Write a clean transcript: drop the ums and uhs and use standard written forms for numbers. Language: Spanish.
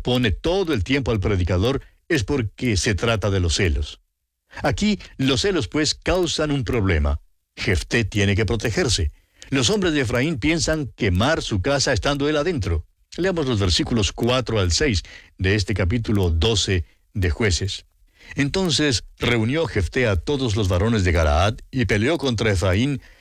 expone todo el tiempo al predicador es porque se trata de los celos. Aquí, los celos, pues, causan un problema. Jefté tiene que protegerse. Los hombres de Efraín piensan quemar su casa estando él adentro. Leamos los versículos 4 al 6 de este capítulo 12 de Jueces. Entonces reunió Jefté a todos los varones de Galaad y peleó contra Efraín